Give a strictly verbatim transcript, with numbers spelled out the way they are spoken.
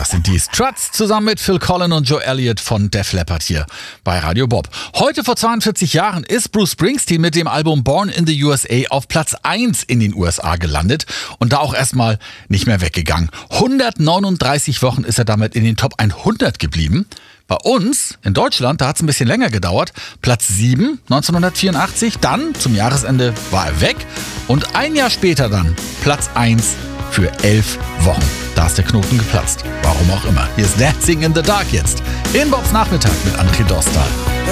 Das sind die Struts zusammen mit Phil Collen und Joe Elliott von Def Leppard hier bei Radio Bob. Heute vor zweiundvierzig Jahren ist Bruce Springsteen mit dem Album Born in the U S A auf Platz eins in den U S A gelandet und da auch erstmal nicht mehr weggegangen. hundertneununddreißig Wochen ist er damit in den Top hundert geblieben. Bei uns in Deutschland, da hat es ein bisschen länger gedauert. Platz sieben, neunzehnhundertvierundachtzig. Dann zum Jahresende war er weg. Und ein Jahr später dann Platz eins für elf Wochen. Da ist der Knoten geplatzt. Warum auch immer. Hier ist Dancing in the Dark jetzt. In Bobs Nachmittag mit André Dostal.